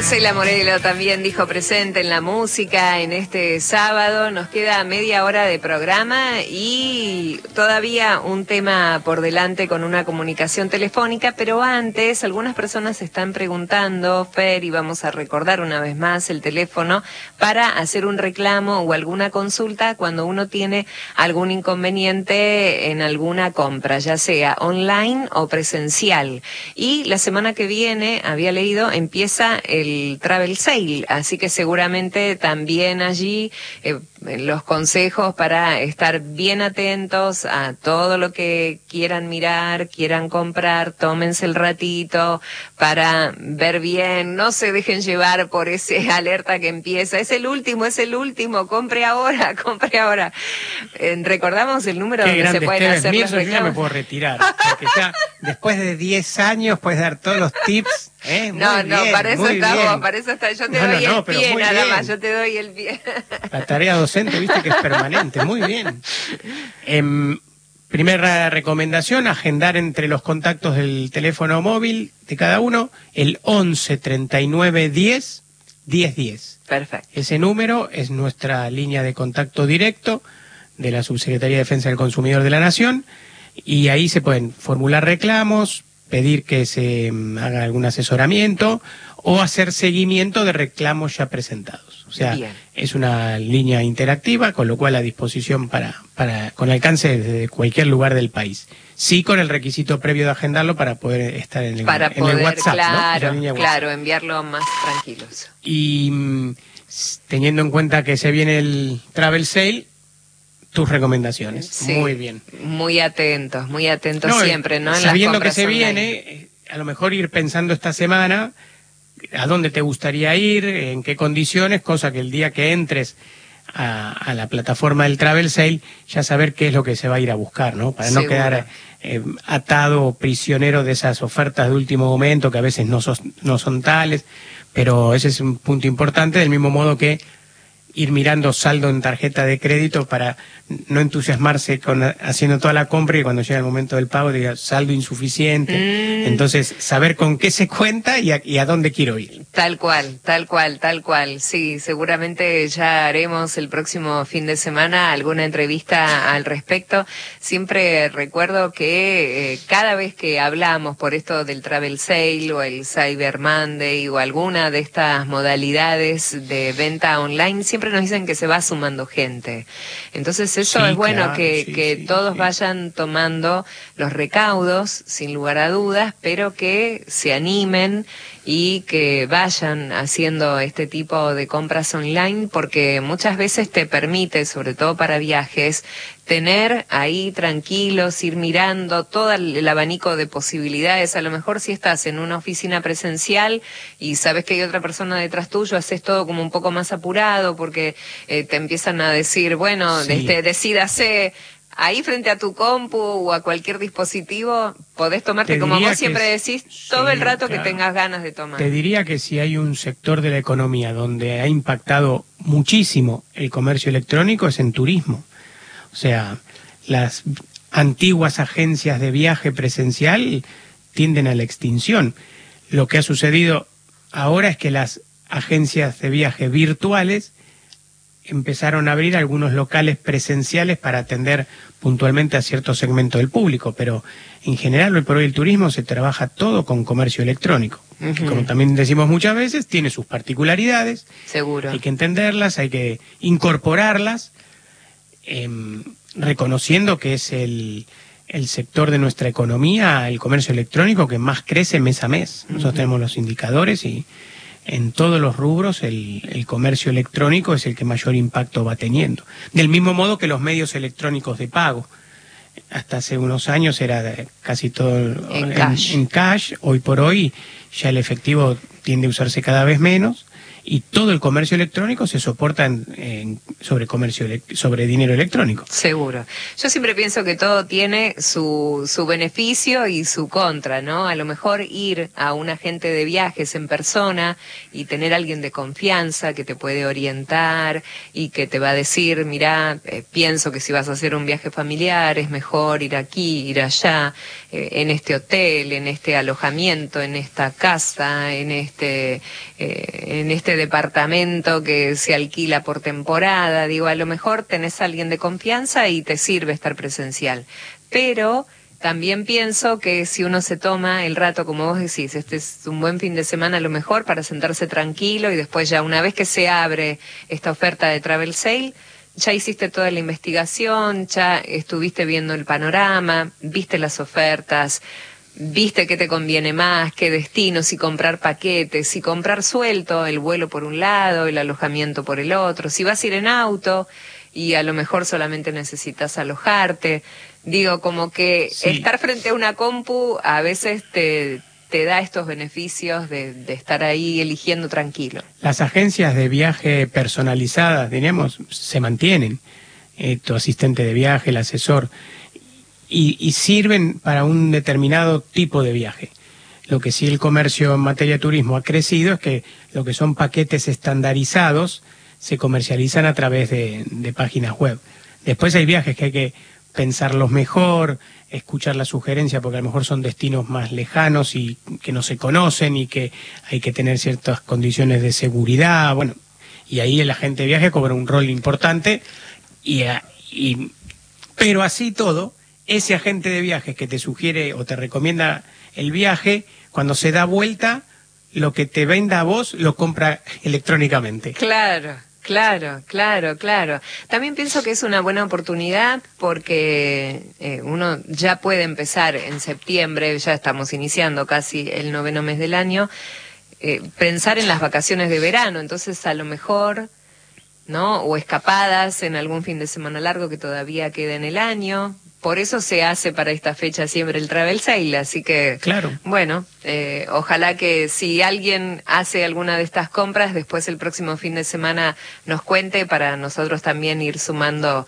Marcela Morelo también dijo presente en la música en este sábado. Nos queda media hora de programa y todavía un tema por delante con una comunicación telefónica, pero antes algunas personas están preguntando, Fer, y vamos a recordar una vez más el teléfono para hacer un reclamo o alguna consulta cuando uno tiene algún inconveniente en alguna compra, ya sea online o presencial. Y la semana que viene, había leído, empieza el Travel Sale, así que seguramente también allí los consejos para estar bien atentos a todo lo que quieran mirar, quieran comprar, tómense el ratito para ver bien, no se dejen llevar por ese alerta que empieza, es el último, compre ahora, compre ahora. Recordamos el número donde se pueden hacer los reclamos. Yo ya me puedo retirar, porque ya después de 10 años puedes dar todos los tips. No, para eso estamos, para eso está. Yo te doy el pie nada más, yo te doy el pie. La tarea docente, viste que es permanente, muy bien. Primera recomendación, agendar entre los contactos del teléfono móvil de cada uno el 11 39 10 10 10. Perfecto. Ese número es nuestra línea de contacto directo de la Subsecretaría de Defensa del Consumidor de la Nación, y ahí se pueden formular reclamos, pedir que se haga algún asesoramiento o hacer seguimiento de reclamos ya presentados. O sea, bien, es una línea interactiva, con lo cual a disposición con alcance desde cualquier lugar del país. Sí, con el requisito previo de agendarlo para poder estar en el WhatsApp. Claro, ¿no? Claro, enviarlo más tranquilos. Y teniendo en cuenta que se viene el Travel Sale, tus recomendaciones. Sí, muy bien. Muy atentos siempre, ¿no? En sabiendo las compras que se online viene, a lo mejor ir pensando esta semana a dónde te gustaría ir, en qué condiciones, cosa que el día que entres a la plataforma del Travel Sale, ya saber qué es lo que se va a ir a buscar, ¿no? Para no quedar atado o prisionero de esas ofertas de último momento que a veces no son tales, pero ese es un punto importante, del mismo modo que ir mirando saldo en tarjeta de crédito para no entusiasmarse haciendo toda la compra y cuando llega el momento del pago diga saldo insuficiente. Entonces, saber con qué se cuenta y a dónde quiero ir. Tal cual. Sí, seguramente ya haremos el próximo fin de semana alguna entrevista al respecto. Siempre recuerdo que cada vez que hablamos por esto del Travel Sale o el Cyber Monday o alguna de estas modalidades de venta online, siempre nos dicen que se va sumando gente. Entonces eso es bueno, claro, que todos vayan tomando los recaudos, sin lugar a dudas, pero que se animen y que vayan haciendo este tipo de compras online, porque muchas veces te permite, sobre todo para viajes, tener ahí tranquilos, ir mirando todo el abanico de posibilidades. A lo mejor si estás en una oficina presencial y sabes que hay otra persona detrás tuyo, haces todo como un poco más apurado porque te empiezan a decir, bueno, decídase. Ahí frente a tu compu o a cualquier dispositivo podés tomarte, como vos siempre decís, todo el rato que tengas ganas de tomar. Te diría que si hay un sector de la economía donde ha impactado muchísimo el comercio electrónico es en turismo. O sea, las antiguas agencias de viaje presencial tienden a la extinción. Lo que ha sucedido ahora es que las agencias de viaje virtuales empezaron a abrir algunos locales presenciales para atender puntualmente a cierto segmento del público, pero en general hoy por hoy el turismo se trabaja todo con comercio electrónico, que como también decimos muchas veces, tiene sus particularidades. Seguro. Hay que entenderlas, hay que incorporarlas, reconociendo que es el sector de nuestra economía, el comercio electrónico, que más crece mes a mes. Nosotros tenemos los indicadores y en todos los rubros el comercio electrónico es el que mayor impacto va teniendo. Del mismo modo que los medios electrónicos de pago. Hasta hace unos años era casi todo en cash. Hoy por hoy ya el efectivo tiende a usarse cada vez menos y todo el comercio electrónico se soporta sobre dinero electrónico. Seguro. Yo siempre pienso que todo tiene su beneficio y su contra, ¿no? A lo mejor ir a un agente de viajes en persona y tener a alguien de confianza que te puede orientar y que te va a decir, mirá, pienso que si vas a hacer un viaje familiar es mejor ir aquí, ir allá, en este hotel, en este alojamiento, en esta casa, en este departamento que se alquila por temporada. Digo, a lo mejor tenés a alguien de confianza y te sirve estar presencial. Pero también pienso que si uno se toma el rato, como vos decís, este es un buen fin de semana a lo mejor para sentarse tranquilo y después ya una vez que se abre esta oferta de Travel Sale, ya hiciste toda la investigación, ya estuviste viendo el panorama, viste las ofertas, viste qué te conviene más, qué destino, si comprar paquetes, si comprar suelto, el vuelo por un lado, el alojamiento por el otro, si vas a ir en auto y a lo mejor solamente necesitas alojarte. Digo, como que sí, estar frente a una compu a veces te da estos beneficios de estar ahí eligiendo tranquilo. Las agencias de viaje personalizadas, diríamos, se mantienen. Tu asistente de viaje, el asesor, y sirven para un determinado tipo de viaje. Lo que sí el comercio en materia de turismo ha crecido es que lo que son paquetes estandarizados se comercializan a través de páginas web. Después hay viajes que hay que pensarlos mejor, escuchar la sugerencia, porque a lo mejor son destinos más lejanos y que no se conocen y que hay que tener ciertas condiciones de seguridad, bueno, y ahí el agente de viaje cobra un rol importante, pero así todo, ese agente de viajes que te sugiere o te recomienda el viaje, cuando se da vuelta, lo que te venda a vos lo compra electrónicamente. Claro. Claro. También pienso que es una buena oportunidad porque uno ya puede empezar en septiembre, ya estamos iniciando casi el 9º mes del año, pensar en las vacaciones de verano, entonces a lo mejor, ¿no? O escapadas en algún fin de semana largo que todavía queda en el año. Por eso se hace para esta fecha siempre el Travel Sale, así que, claro. Bueno, ojalá que si alguien hace alguna de estas compras, después el próximo fin de semana nos cuente para nosotros también ir sumando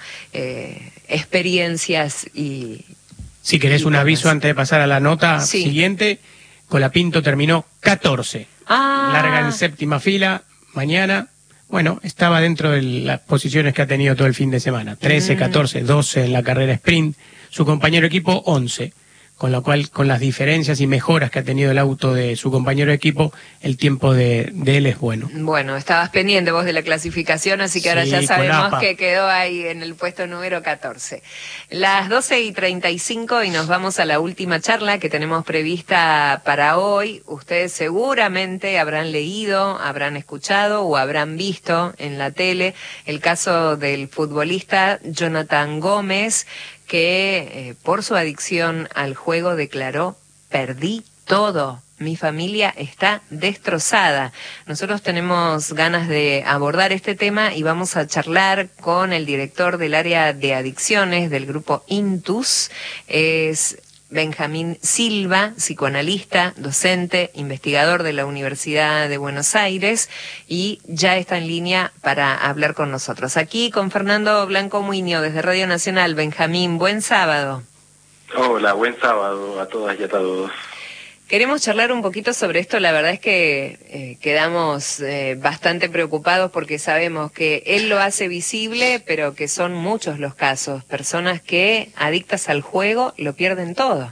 experiencias y... Si querés un aviso antes de pasar a la nota siguiente, Colapinto terminó 14. Larga en séptima fila, mañana... Bueno, estaba dentro de las posiciones que ha tenido todo el fin de semana. 13, 14, 12 en la carrera sprint. Su compañero de equipo, 11. Con lo cual, con las diferencias y mejoras que ha tenido el auto de su compañero de equipo, el tiempo de él es bueno. Bueno, estabas pendiente vos de la clasificación, así que ahora ya sabemos que quedó ahí en el puesto número 14. Las 12:35 y nos vamos a la última charla que tenemos prevista para hoy. Ustedes seguramente habrán leído, habrán escuchado o habrán visto en la tele el caso del futbolista Jonathan Gómez, que por su adicción al juego declaró: perdí todo, mi familia está destrozada. Nosotros tenemos ganas de abordar este tema y vamos a charlar con el director del área de adicciones del grupo Intus, es Benjamín Silva, psicoanalista, docente, investigador de la Universidad de Buenos Aires, y ya está en línea para hablar con nosotros. Aquí con Fernando Blanco Muiño desde Radio Nacional. Benjamín, buen sábado. Hola, buen sábado a todas y a todos. Queremos charlar un poquito sobre esto. La verdad es que quedamos bastante preocupados porque sabemos que él lo hace visible, pero que son muchos los casos. Personas que, adictas al juego, lo pierden todo.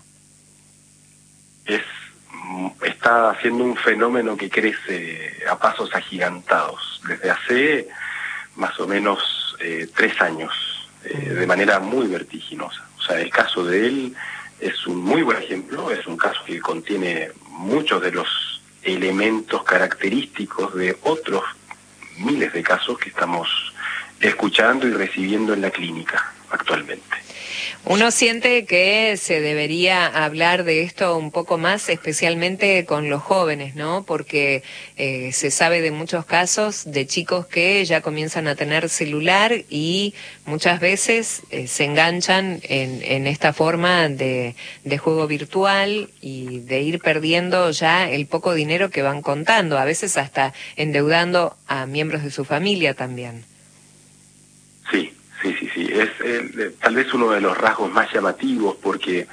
Está siendo un fenómeno que crece a pasos agigantados desde hace más o menos 3 años, de manera muy vertiginosa. O sea, el caso de él es un muy buen ejemplo, es un caso que contiene muchos de los elementos característicos de otros miles de casos que estamos escuchando y recibiendo en la clínica actualmente. Uno siente que se debería hablar de esto un poco más, especialmente con los jóvenes, ¿no? Porque se sabe de muchos casos de chicos que ya comienzan a tener celular y muchas veces se enganchan en esta forma de juego virtual y de ir perdiendo ya el poco dinero que van contando, a veces hasta endeudando a miembros de su familia también. Sí. Sí, es tal vez uno de los rasgos más llamativos porque,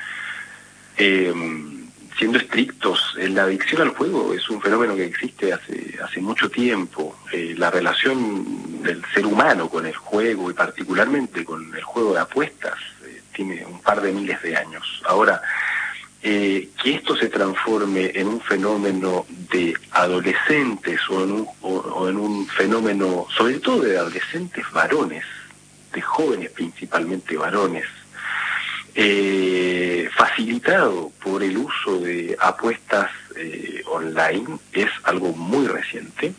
siendo estrictos, la adicción al juego es un fenómeno que existe hace mucho tiempo. La relación del ser humano con el juego y particularmente con el juego de apuestas tiene un par de miles de años. Ahora, que esto se transforme en un fenómeno de adolescentes o en un fenómeno, sobre todo de adolescentes varones, de jóvenes principalmente varones, facilitado por el uso de apuestas online, es algo muy reciente.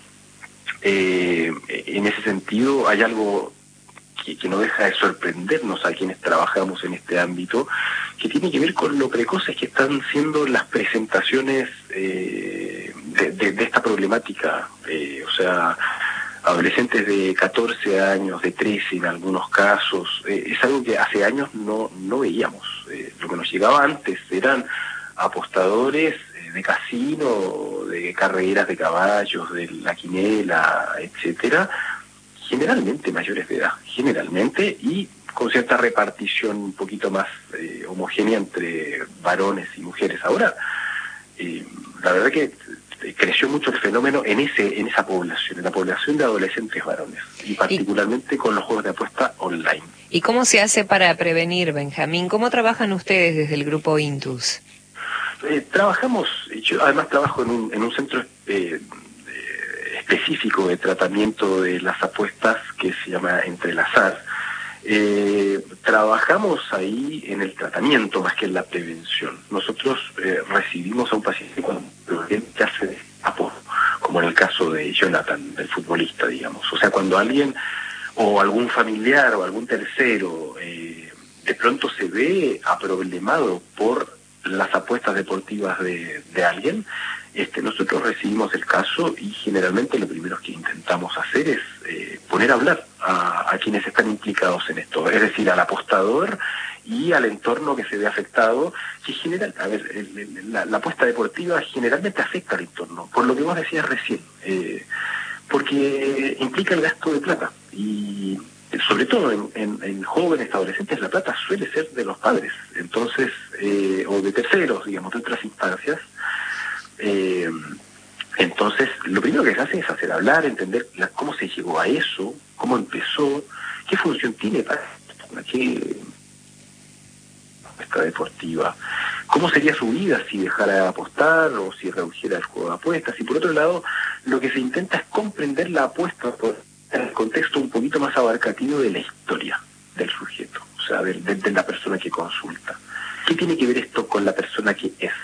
En ese sentido hay algo que no deja de sorprendernos a quienes trabajamos en este ámbito, que tiene que ver con lo precoces que están siendo las presentaciones de esta problemática. O sea, adolescentes de 14 años, de 13 en algunos casos, es algo que hace años no veíamos. Lo que nos llegaba antes eran apostadores de casino, de carreras de caballos, de la quinela, etcétera, generalmente mayores de edad, generalmente, y con cierta repartición un poquito más homogénea entre varones y mujeres. Ahora, la verdad que creció mucho el fenómeno en esa población, en la población de adolescentes varones, y particularmente con los juegos de apuesta online. ¿Y cómo se hace para prevenir, Benjamín? ¿Cómo trabajan ustedes desde el grupo Intus? Trabajamos, yo además trabajo en un centro específico de tratamiento de las apuestas que se llama Entrelazar. Trabajamos ahí en el tratamiento más que en la prevención. Nosotros recibimos a un paciente cuando ya se destapó, como en el caso de Jonathan, del futbolista, digamos. O sea, cuando alguien o algún familiar o algún tercero de pronto se ve aproblemado por las apuestas deportivas de alguien, nosotros recibimos el caso y generalmente lo primero que intentamos hacer es poner a hablar a quienes están implicados en esto, es decir, al apostador y al entorno que se ve afectado, que la apuesta deportiva generalmente afecta al entorno, por lo que vos decías recién, porque implica el gasto de plata y sobre todo en jóvenes, adolescentes, la plata suele ser de los padres, entonces, o de terceros, digamos, de otras instancias. Entonces, lo primero que se hace es hacer hablar, entender cómo se llegó a eso, cómo empezó, qué función tiene para qué apuesta deportiva, cómo sería su vida si dejara de apostar o si redujera el juego de apuestas. Y por otro lado, lo que se intenta es comprender la apuesta en el contexto un poquito más abarcativo de la historia del sujeto, o sea, de la persona que consulta. ¿Qué tiene que ver esto con la persona que es?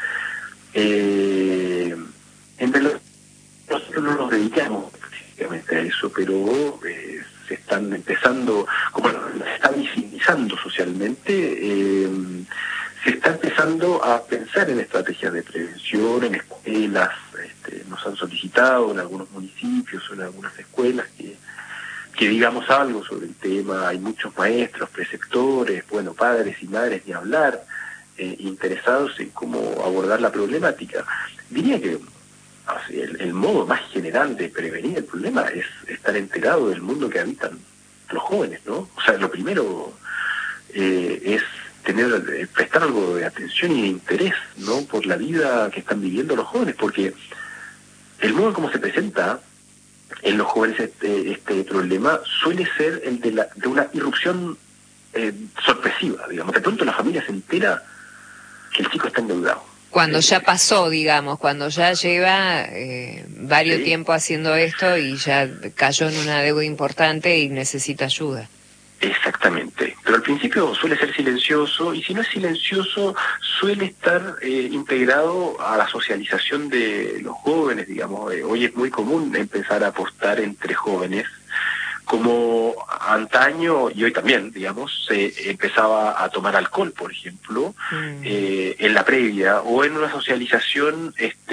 Nosotros no nos dedicamos específicamente a eso, pero se están empezando, como se está visibilizando socialmente, se está empezando a pensar en estrategias de prevención, en escuelas, nos han solicitado en algunos municipios o en algunas escuelas que digamos algo sobre el tema. Hay muchos maestros, preceptores, bueno, padres y madres ni hablar, interesados en cómo abordar la problemática. Diría que el modo más general de prevenir el problema es estar enterado del mundo que habitan los jóvenes, ¿no? O sea, lo primero es prestar algo de atención y de interés, ¿no?, por la vida que están viviendo los jóvenes, porque el modo en cómo se presenta en los jóvenes este problema suele ser el de una irrupción sorpresiva, digamos. De pronto la familia se entera que el chico está endeudado. Cuando ya pasó, digamos, cuando ya lleva varios tiempo haciendo esto y ya cayó en una deuda importante y necesita ayuda. Exactamente, pero al principio suele ser silencioso, y si no es silencioso suele estar integrado a la socialización de los jóvenes, digamos. Hoy es muy común empezar a apostar entre jóvenes como antaño, y hoy también, digamos, se empezaba a tomar alcohol, por ejemplo, en la previa, o en una socialización,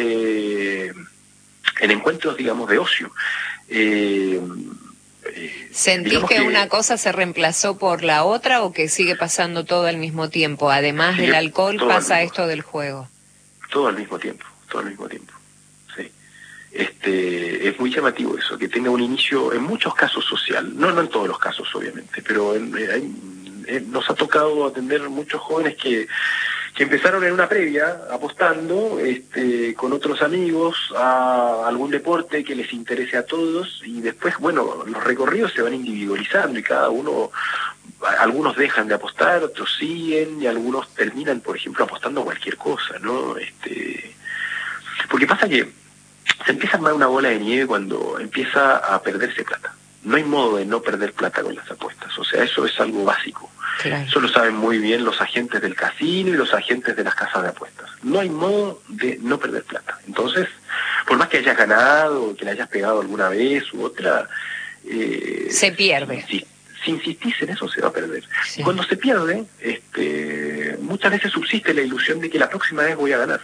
en encuentros, digamos, de ocio. ¿Sentís que una cosa se reemplazó por la otra o que sigue pasando todo al mismo tiempo? Además del alcohol pasa esto del juego. Todo al mismo tiempo, sí. Es muy llamativo eso, que tenga un inicio, en muchos casos social, no en todos los casos obviamente, pero nos ha tocado atender muchos jóvenes que empezaron en una previa apostando con otros amigos a algún deporte que les interese a todos, y después, bueno, los recorridos se van individualizando y cada uno, algunos dejan de apostar, otros siguen, y algunos terminan, por ejemplo, apostando a cualquier cosa, ¿no? Porque pasa que se empieza a armar una bola de nieve cuando empieza a perderse plata. No hay modo de no perder plata con las apuestas, o sea, eso es algo básico. Claro. Eso lo saben muy bien los agentes del casino y los agentes de las casas de apuestas. No hay modo de no perder plata. Entonces, por más que hayas ganado, que le hayas pegado alguna vez u otra... se pierde. Si insistís en eso, se va a perder. Sí. Y cuando se pierde, muchas veces subsiste la ilusión de que la próxima vez voy a ganar.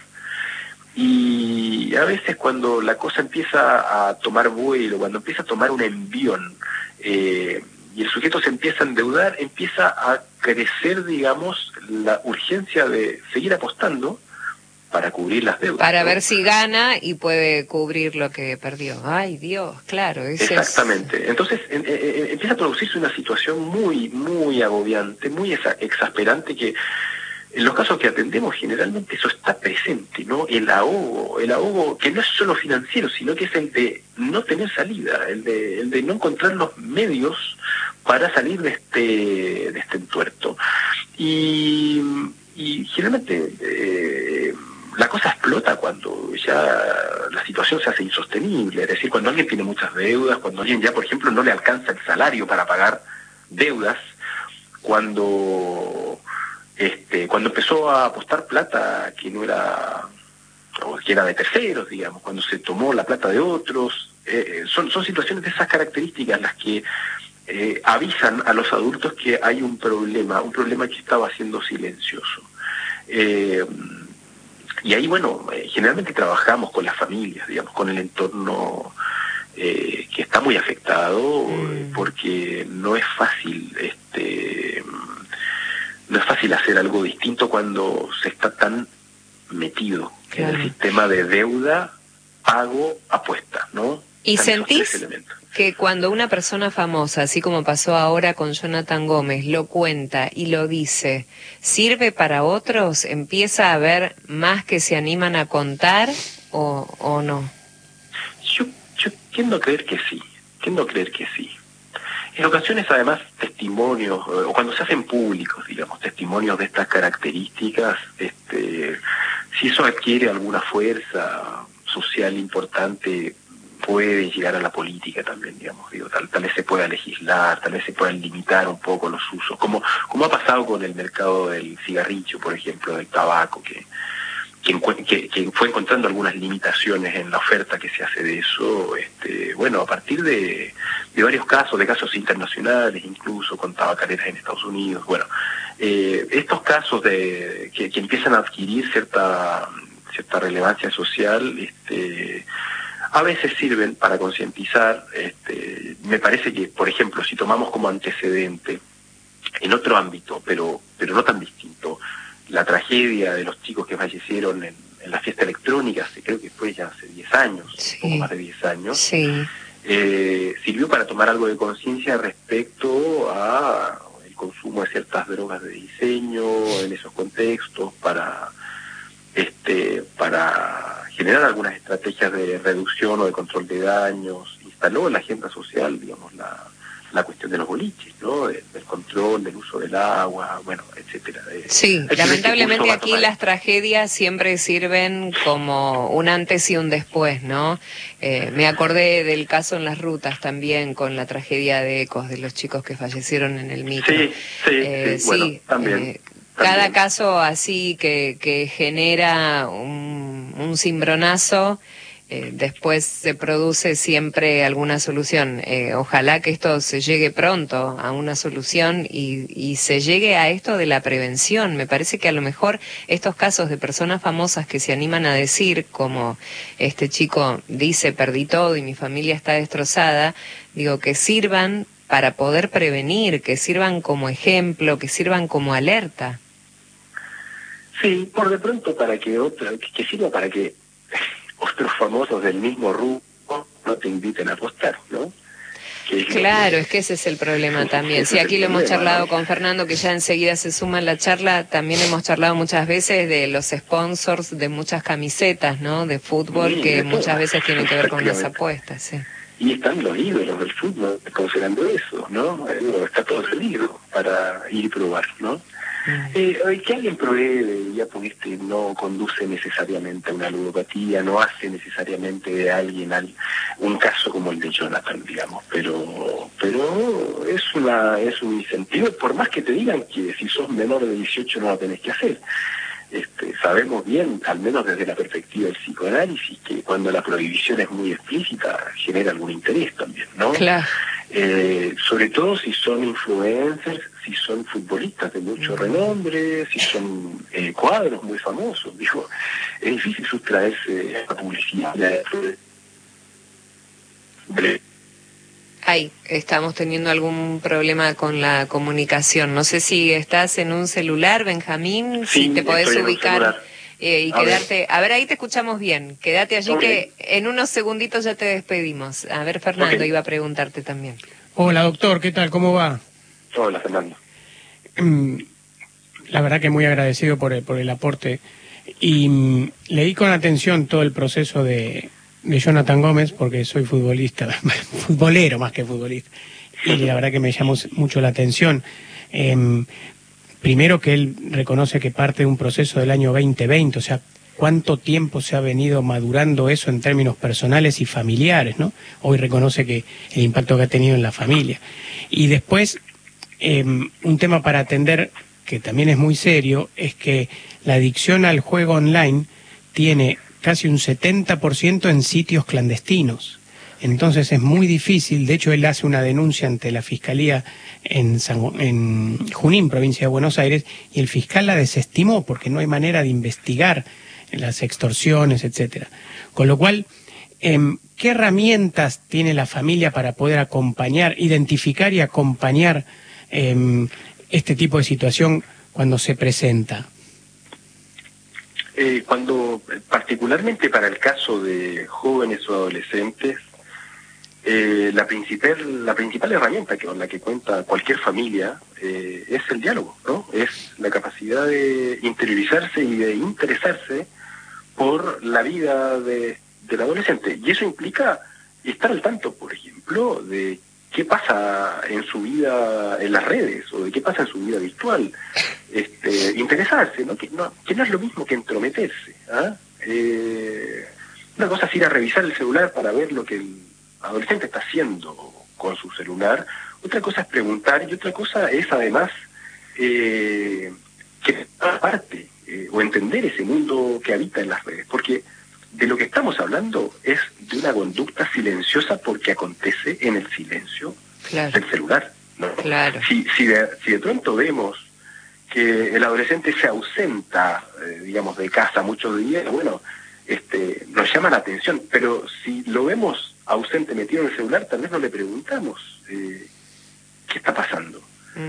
Y a veces cuando la cosa empieza a tomar vuelo, cuando empieza a tomar un envión, y el sujeto se empieza a endeudar, empieza a crecer, digamos, la urgencia de seguir apostando para cubrir las deudas. Para ver si gana y puede cubrir lo que perdió. Ay, Dios, claro. Exactamente. Entonces empieza a producirse una situación muy, muy agobiante, muy exasperante, que en los casos que atendemos generalmente eso está presente, ¿no? El ahogo que no es solo financiero, sino que es el de no tener salida, el de no encontrar los medios para salir de este entuerto. Y generalmente la cosa explota cuando ya la situación se hace insostenible, es decir, cuando alguien tiene muchas deudas, cuando alguien ya, por ejemplo, no le alcanza el salario para pagar deudas, cuando empezó a apostar plata que no era, o que era de terceros, digamos, cuando se tomó la plata de otros, son situaciones de esas características las que avisan a los adultos que hay un problema que estaba haciendo silencioso. Y ahí, bueno, generalmente trabajamos con las familias, digamos, con el entorno que está muy afectado, porque no es fácil, no es fácil hacer algo distinto cuando se está tan metido en el sistema de deuda, pago, apuesta, ¿no? ¿Y sentís que cuando una persona famosa, así como pasó ahora con Jonathan Gómez, lo cuenta y lo dice, sirve para otros? ¿Empieza a haber más que se animan a contar o no? Yo tiendo a creer que sí, En ocasiones, además, testimonios, o cuando se hacen públicos, digamos, testimonios de estas características, si eso adquiere alguna fuerza social importante, puede llegar a la política también, digamos, tal vez se pueda legislar, tal vez se puedan limitar un poco los usos, como ha pasado con el mercado del cigarrillo, por ejemplo, del tabaco, que fue encontrando algunas limitaciones en la oferta que se hace de eso, bueno, a partir de varios casos, de casos internacionales, incluso con tabacaleras en Estados Unidos, bueno, estos casos que empiezan a adquirir cierta relevancia social, a veces sirven para concientizar. Me parece que, por ejemplo, si tomamos como antecedente, en otro ámbito, pero no tan distinto, la tragedia de los chicos que fallecieron en la fiesta electrónica, creo que fue ya hace 10 años, sí, un poco más de 10 años, sí. Sirvió para tomar algo de conciencia respecto a el consumo de ciertas drogas de diseño en esos contextos, para generar algunas estrategias de reducción o de control de daños. Instaló en la agenda social, digamos, la cuestión de los boliches, ¿no? Del control, del uso del agua, bueno, etcétera. Sí, lamentablemente aquí las tragedias siempre sirven como un antes y un después, ¿no? Me acordé del caso en las rutas también, con la tragedia de Ecos, de los chicos que fallecieron en el micro. Sí, bueno, también. Cada caso así que genera un cimbronazo, después se produce siempre alguna solución. Ojalá que esto se llegue pronto a una solución y se llegue a esto de la prevención. Me parece que a lo mejor estos casos de personas famosas que se animan a decir, como este chico dice, perdí todo y mi familia está destrozada, digo, que sirvan para poder prevenir, que sirvan como ejemplo, que sirvan como alerta. Sí, por de pronto que sirva para que otros famosos del mismo rubro no te inviten a apostar, ¿no? Claro, es que ese es el problema también. Sí, aquí lo hemos charlado, ¿no?, con Fernando, que ya enseguida se suma en la charla. También hemos charlado muchas veces de los sponsors de muchas camisetas, ¿no?, de fútbol, sí, que muchas veces tienen que ver con las apuestas, sí. Y están los ídolos del fútbol considerando eso, ¿no? Está todo salido para ir y probar, ¿no? Que alguien pruebe, ya pudiste, no conduce necesariamente a una ludopatía, no hace necesariamente de alguien un caso como el de Jonathan, digamos, pero es un incentivo, por más que te digan que si sos menor de 18 no lo tenés que hacer. Sabemos bien, al menos desde la perspectiva del psicoanálisis, que cuando la prohibición es muy explícita genera algún interés también, ¿no? Claro. Sobre todo si son influencers, si son futbolistas de mucho renombre, si son cuadros muy famosos. Digo, es difícil sustraerse a la publicidad. Ay, estamos teniendo algún problema con la comunicación. No sé si estás en un celular, Benjamín, sí, si te podés ubicar y quedarte. A ver, ahí te escuchamos bien. Quédate allí, que en unos segunditos ya te despedimos. A ver, Fernando, iba a preguntarte también. Hola, doctor, ¿qué tal? ¿Cómo va? Hola, Fernando. La verdad que muy agradecido por el aporte. Y leí con atención todo el proceso de Jonathan Gómez, porque soy futbolista, futbolero más que futbolista, y la verdad que me llamó mucho la atención. Primero, que él reconoce que parte de un proceso del año 2020, o sea, cuánto tiempo se ha venido madurando eso en términos personales y familiares, ¿no? Hoy reconoce que el impacto que ha tenido en la familia. Y después, un tema para atender, que también es muy serio, es que la adicción al juego online tiene casi un 70% en sitios clandestinos. Entonces es muy difícil. De hecho, él hace una denuncia ante la Fiscalía en Junín, provincia de Buenos Aires, y el fiscal la desestimó porque no hay manera de investigar las extorsiones, etcétera. Con lo cual, ¿qué herramientas tiene la familia para poder acompañar, identificar y acompañar este tipo de situación cuando se presenta? Particularmente para el caso de jóvenes o adolescentes, la principal herramienta con la que cuenta cualquier familia es el diálogo, ¿no? Es la capacidad de interiorizarse y de interesarse por la vida del adolescente. Y eso implica estar al tanto, por ejemplo, de qué pasa en su vida en las redes o de qué pasa en su vida virtual. Interesarse, ¿no? Que no es lo mismo que entrometerse. Una cosa es ir a revisar el celular para ver lo que el adolescente está haciendo con su celular, otra cosa es preguntar, y otra cosa es además que parte o entender ese mundo que habita en las redes, porque de lo que estamos hablando es de una conducta silenciosa porque acontece en el silencio del celular, ¿no? Claro. Si de pronto vemos que el adolescente se ausenta, digamos, de casa muchos días, bueno, nos llama la atención, pero si lo vemos ausente, metido en el celular, tal vez no le preguntamos qué está pasando.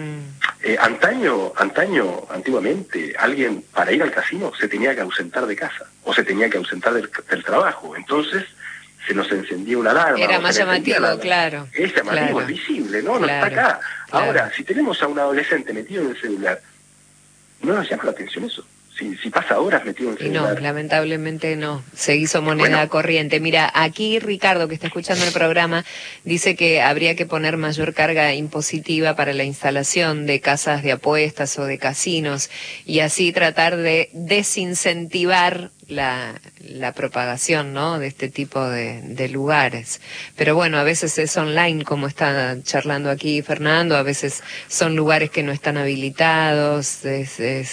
Antiguamente, alguien para ir al casino se tenía que ausentar de casa, o se tenía que ausentar del trabajo, entonces se nos encendía una alarma. Era más llamativo, claro. Es llamativo, es visible, ¿no? No está acá. Claro. Ahora, si tenemos a un adolescente metido en el celular, ¿no nos llama la atención eso? Si pasa horas metido en el celular. No, lamentablemente no, se hizo moneda corriente. Mira, aquí Ricardo, que está escuchando el programa, dice que habría que poner mayor carga impositiva para la instalación de casas de apuestas o de casinos, y así tratar de desincentivar la propagación, ¿no?, de este tipo de lugares. Pero bueno, a veces es online, como está charlando aquí Fernando, a veces son lugares que no están habilitados,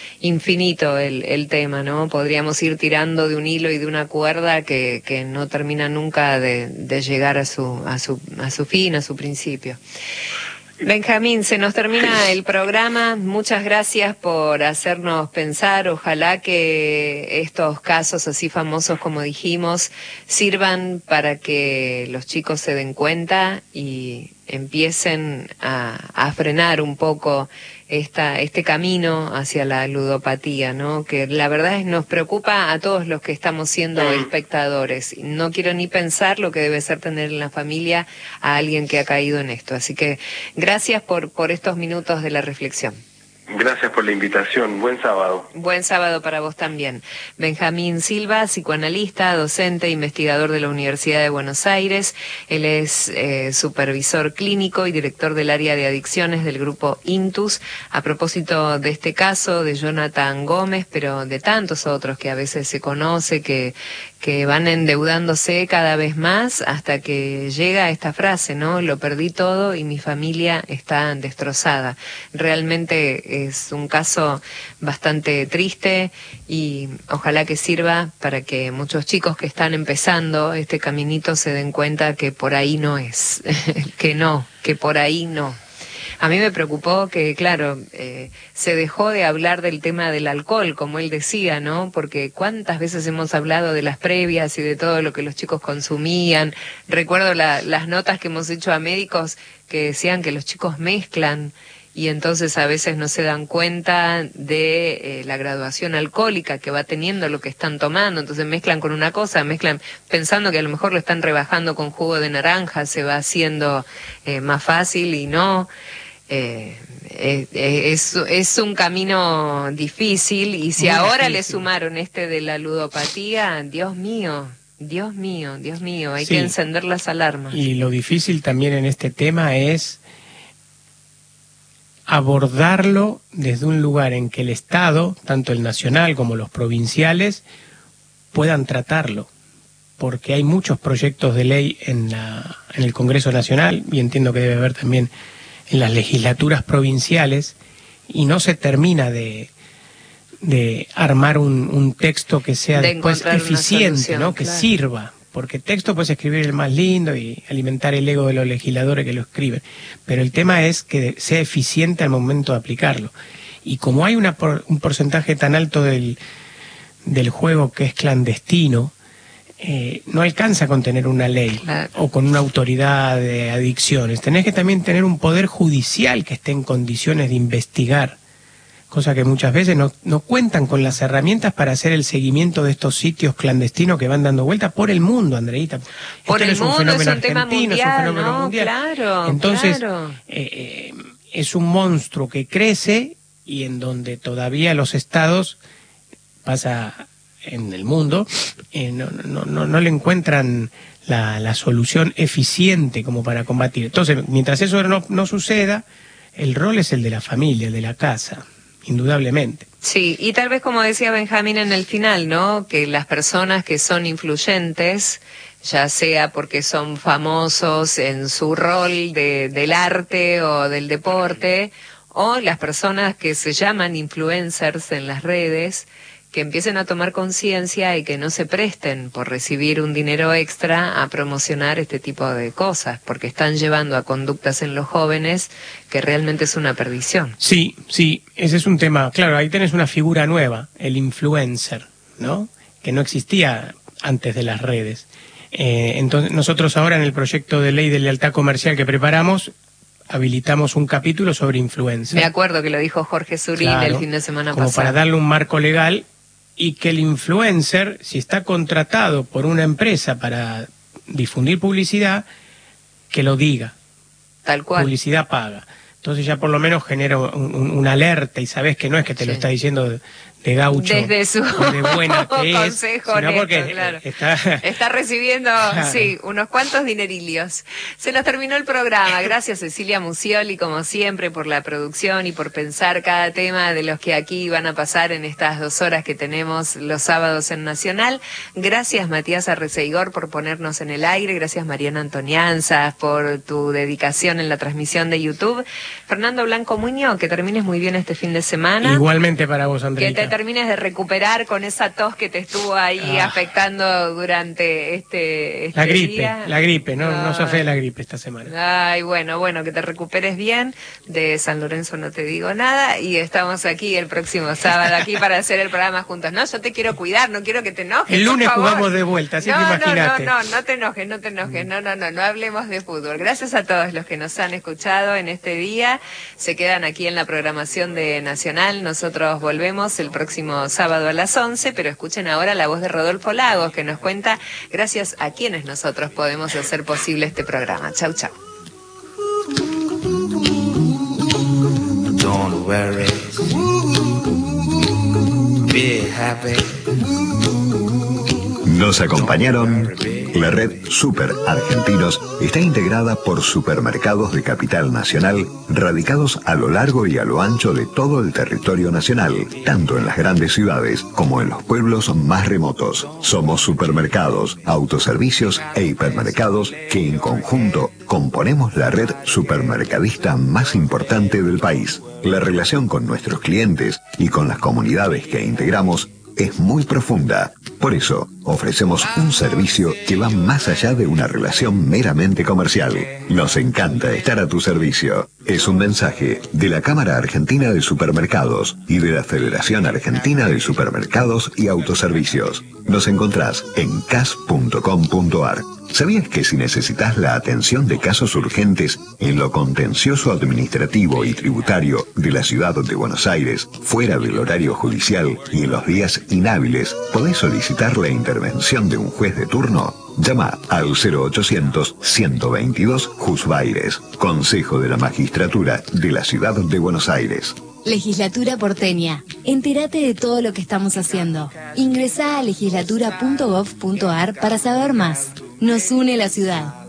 infinito el tema, ¿no? Podríamos ir tirando de un hilo y de una cuerda que no termina nunca de llegar a su fin, a su principio. Benjamín, se nos termina el programa. Muchas gracias por hacernos pensar. Ojalá que estos casos así famosos como dijimos sirvan para que los chicos se den cuenta y empiecen a frenar un poco este camino hacia la ludopatía, ¿no? Que la verdad nos preocupa a todos los que estamos siendo espectadores. No quiero ni pensar lo que debe ser tener en la familia a alguien que ha caído en esto. Así que gracias por estos minutos de la reflexión. Gracias por la invitación. Buen sábado. Buen sábado para vos también. Benjamín Silva, psicoanalista, docente, investigador de la Universidad de Buenos Aires. Él es supervisor clínico y director del área de adicciones del grupo Intus. A propósito de este caso de Jonathan Gómez, pero de tantos otros que a veces se conoce, que van endeudándose cada vez más hasta que llega esta frase, ¿no? Lo perdí todo y mi familia está destrozada. Realmente es un caso bastante triste y ojalá que sirva para que muchos chicos que están empezando este caminito se den cuenta que por ahí no es, que por ahí no. A mí me preocupó que, claro, se dejó de hablar del tema del alcohol, como él decía, ¿no? Porque cuántas veces hemos hablado de las previas y de todo lo que los chicos consumían. Recuerdo las notas que hemos hecho a médicos que decían que los chicos mezclan y entonces a veces no se dan cuenta de la graduación alcohólica que va teniendo lo que están tomando. Entonces mezclan con una cosa, mezclan pensando que a lo mejor lo están rebajando con jugo de naranja, se va haciendo más fácil y no. Es un camino difícil y si ahora le sumaron de la ludopatía, Dios mío, hay que encender las alarmas. Y lo difícil también en este tema es abordarlo desde un lugar en que el Estado, tanto el nacional como los provinciales, puedan tratarlo, porque hay muchos proyectos de ley en el Congreso Nacional y entiendo que debe haber también en las legislaturas provinciales y no se termina de armar un texto que sea después eficiente, ¿no? Que sirva, porque texto puedes escribir el más lindo y alimentar el ego de los legisladores que lo escriben, pero el tema es que sea eficiente al momento de aplicarlo. Y como hay un porcentaje tan alto del juego que es clandestino, no alcanza con tener una ley o con una autoridad de adicciones. Tenés que también tener un poder judicial que esté en condiciones de investigar, cosa que muchas veces no cuentan con las herramientas para hacer el seguimiento de estos sitios clandestinos que van dando vuelta por el mundo, Andreita. Por el mundo, es un tema mundial, es un fenómeno mundial. Claro, entonces, claro. Es un monstruo que crece y en todavía los estados pasa en el mundo, no le encuentran la solución eficiente como para combatir. Entonces, mientras eso no suceda, el rol es el de la familia, el de la casa, indudablemente. Sí, y tal vez como decía Benjamín en el final, ¿no? Que las personas que son influyentes, ya sea porque son famosos en su rol del arte o del deporte, o las personas que se llaman influencers en las redes, que empiecen a tomar conciencia y que no se presten por recibir un dinero extra a promocionar este tipo de cosas, porque están llevando a conductas en los jóvenes que realmente es una perdición. Sí, ese es un tema. Claro, ahí tenés una figura nueva, el influencer, ¿no? Que no existía antes de las redes. Entonces, nosotros ahora en el proyecto de ley de lealtad comercial que preparamos, habilitamos un capítulo sobre influencers. Me acuerdo que lo dijo Jorge Surín el fin de semana pasado. Como para darle un marco legal. Y que el influencer, si está contratado por una empresa para difundir publicidad, que lo diga. Tal cual. Publicidad paga. Entonces ya por lo menos genera una alerta y sabes que no es que te lo está diciendo de gaucho, desde su de buena que es, consejo sino porque claro. está recibiendo, claro, unos cuantos dinerillos. Se nos terminó el programa. Gracias Cecilia Musioli, como siempre, por la producción y por pensar cada tema de los que aquí van a pasar en estas 2 horas que tenemos los sábados en Nacional. Gracias Matías Arreceigor por ponernos en el aire. Gracias Mariana Antonianza por tu dedicación en la transmisión de YouTube. Fernando Blanco Muñoz, que termines muy bien este fin de semana. Igualmente para vos, Andrea. Que te termines de recuperar con esa tos que te estuvo ahí afectando durante este día. La gripe, no sofé la gripe esta semana. Ay, bueno, que te recuperes bien. De San Lorenzo no te digo nada, y estamos aquí el próximo sábado aquí para hacer el programa juntos. No, yo te quiero cuidar, no quiero que te enojes. El lunes por favor. jugamos de vuelta, así que imagínate. No te enojes. No hablemos de fútbol. Gracias a todos los que nos han escuchado en este día. Se quedan aquí en la programación de Nacional. Nosotros volvemos el próximo sábado a las 11, pero escuchen ahora la voz de Rodolfo Lagos, que nos cuenta gracias a quienes nosotros podemos hacer posible este programa. Chau. Don't worry, be happy. Nos acompañaron. La red Super Argentinos está integrada por supermercados de capital nacional radicados a lo largo y a lo ancho de todo el territorio nacional, tanto en las grandes ciudades como en los pueblos más remotos. Somos supermercados, autoservicios e hipermercados que en conjunto componemos la red supermercadista más importante del país. La relación con nuestros clientes y con las comunidades que integramos es muy profunda. Por eso, ofrecemos un servicio que va más allá de una relación meramente comercial. Nos encanta estar a tu servicio. Es un mensaje de la Cámara Argentina de Supermercados y de la Federación Argentina de Supermercados y Autoservicios. Nos encontrás en cas.com.ar. ¿Sabías que si necesitas la atención de casos urgentes en lo contencioso administrativo y tributario de la ciudad de Buenos Aires, fuera del horario judicial y en los días inhábiles, podés solicitar la intervención de un juez de turno? Llama al 0800-122 Jusbaires, Consejo de la Magistratura de la Ciudad de Buenos Aires. Legislatura porteña. Entérate de todo lo que estamos haciendo. Ingresá a legislatura.gov.ar para saber más. Nos une la ciudad.